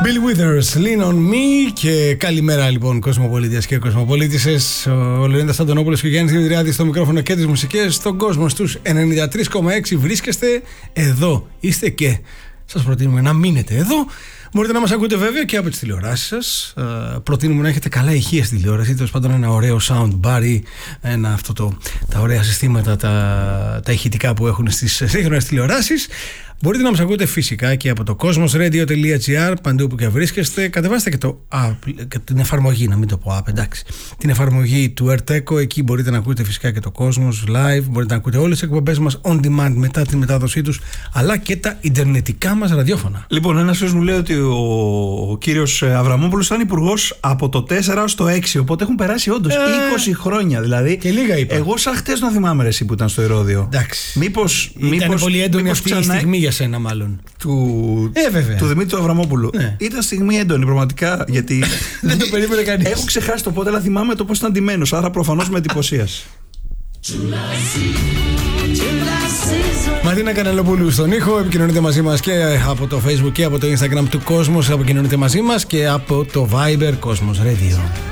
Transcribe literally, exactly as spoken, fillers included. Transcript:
Bill Withers, Lean on Me. Και καλημέρα λοιπόν κοσμοπολίτες και κοσμοπολίτησες. Ο Λεωνίδας Αντωνόπουλος και ο Γιάννης Δημητριάδης στο μικρόφωνο και τις μουσικές. Στον κόσμο στους ενενήντα τρία κόμμα έξι βρίσκεστε εδώ. Είστε και σας προτείνουμε να μείνετε εδώ. Μπορείτε να μας ακούτε βέβαια και από τις τηλεοράσεις σας. Uh, προτείνουμε να έχετε καλά ηχεία στη τηλεόραση. Τέλος πάντων, ένα ωραίο sound bar ή ένα αυτό το, τα ωραία συστήματα, τα, τα ηχητικά που έχουν στις σύγχρονες τηλεοράσεις. Μπορείτε να μας ακούτε φυσικά και από το cosmosradio τελεία gr, παντού που και βρίσκεστε. Κατεβάστε και, το app, και την εφαρμογή, να μην το πω app, εντάξει. Την εφαρμογή του Erteco, εκεί μπορείτε να ακούτε φυσικά και το Cosmos Live. Μπορείτε να ακούτε όλες τις εκπομπές μας on demand μετά τη μετάδοσή τους, αλλά και τα ιντερνετικά μας ραδιόφωνα. Λοιπόν, ένας φίλος μου λέει ότι ο, ο κύριος Αβραμόπουλος ήταν υπουργός από το τέσσερα στο έξι, οπότε έχουν περάσει όντως ε, είκοσι χρόνια. Δηλαδή, και λίγα είπα. Εγώ σαν χτες να θυμάμαι εσύ που ήταν στο Ηρώδειο. Εντάξει. Μήπως, ήταν μήπως, πολύ έντονη μήπως αυτή ξανά... η στιγμή για σένα, μάλλον. Του, ε, βέβαια. του Δημήτρη Αβραμόπουλου. Ναι. Ήταν στιγμή έντονη, πραγματικά. Γιατί. Δεν το περίμενε κανείς. Έχω ξεχάσει το πότε, αλλά θυμάμαι το πώς ήταν ντυμένος. Άρα προφανώς με εντυπωσίασε. Μαρίνα Κανελοπούλου στον ήχο. Επικοινωνείτε μαζί μας και από το Facebook και από το Instagram του Cosmos. Επικοινωνείτε μαζί μας και από το Viber Cosmos Radio.